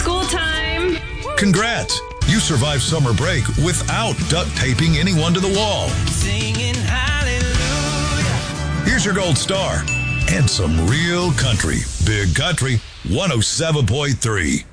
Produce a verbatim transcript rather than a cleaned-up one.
school time. Congrats. You survived summer break without duct taping anyone to the wall. Singing hallelujah. Here's your gold star and some real country. Big Country one oh seven point three.